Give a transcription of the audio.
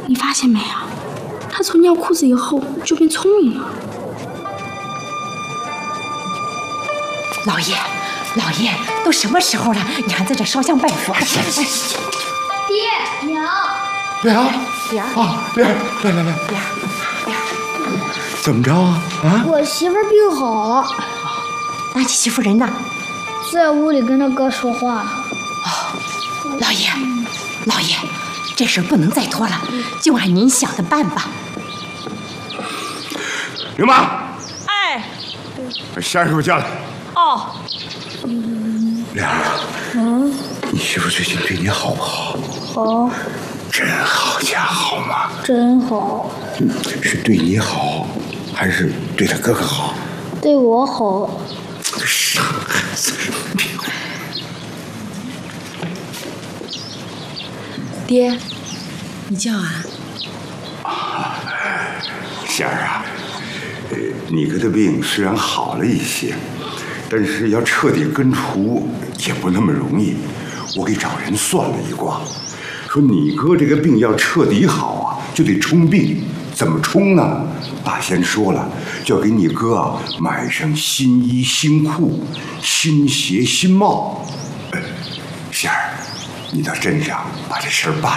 你发现没啊？他从尿裤子以后就变聪明了。 老爷，老爷，都什么时候了，你还在这烧香拜佛？ 爹娘， 莲儿， 莲儿啊，莲儿，来， 莲儿， 怎么着啊？啊？ 我媳妇儿病好了， 那你媳妇人呢？ 在屋里跟他哥说话呢。 老爷，老爷，这事不能再拖了，就按您想的办吧。 刘妈， 哎， 把仙儿给我叫来。 哦， 莲儿，你媳妇最近对你好不好？ 好， 真好家好吗？ 真好， 是对你好，还是对他哥哥好？ 对我好。 傻孩子！ 爹，你叫啊？ 仙儿啊，你哥的病虽然好了一些，但是要彻底根除也不那么容易。我给找人算了一卦，说你哥这个病要彻底好啊，就得冲病。怎么冲呢？大仙说了，就要给你哥啊买上新衣新裤、新鞋新帽。仙儿，你到镇上把这事儿办